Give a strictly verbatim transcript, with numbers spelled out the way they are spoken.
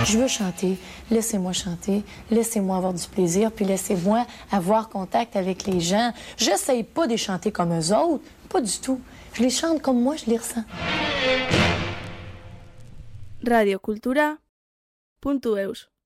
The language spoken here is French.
Je veux chanter, laissez-moi chanter, laissez-moi avoir du plaisir, puis laissez-moi avoir contact avec les gens. J'essaye pas de les chanter comme eux autres, pas du tout. Je les chante comme moi, je les ressens. radiocultura punto eus